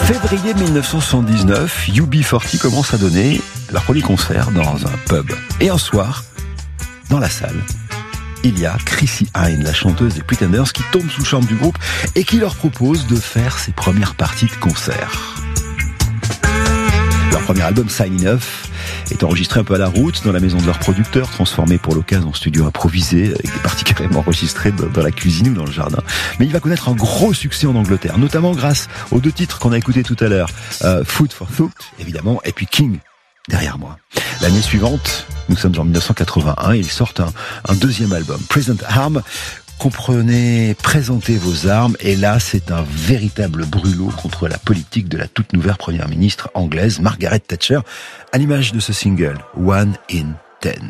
Février 1979, UB40 commence à donner leur premier concert dans un pub. Et un soir, dans la salle, il y a Chrissie Hynde, la chanteuse des Pretenders, qui tombe sous le charme du groupe et qui leur propose de faire ses premières parties de concert. Leur premier album, Sign Enough, est enregistré un peu à la route, dans la maison de leur producteur, transformé pour l'occasion en studio improvisé, avec des parties carrément enregistrées dans la cuisine ou dans le jardin. Mais il va connaître un gros succès en Angleterre, notamment grâce aux 2 titres qu'on a écoutés tout à l'heure. Food for Thought, évidemment, et puis King, derrière moi. L'année suivante, nous sommes en 1981, et ils sortent un deuxième album, Present Arm. Comprenez, présentez vos armes, et là c'est un véritable brûlot contre la politique de la toute nouvelle première ministre anglaise, Margaret Thatcher, à l'image de ce single, One in 10.